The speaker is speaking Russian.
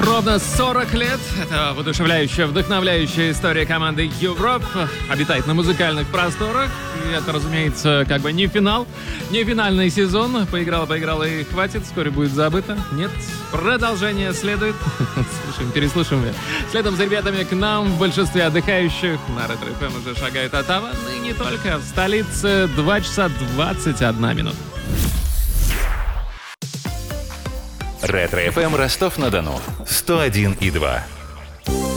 Ровно 40 лет. Это воодушевляющая, вдохновляющая история команды Европ обитает на музыкальных просторах. И это, разумеется, как бы не финал, не финальный сезон. Поиграла и хватит, вскоре будет забыто. Нет, продолжение следует. Переслушаем. Следом за ребятами к нам в большинстве отдыхающих на Ретро ФМ уже шагает Оттава. И не только. В столице 2 часа 21 минута. Ретро ФМ Ростов-на-Дону 101,2.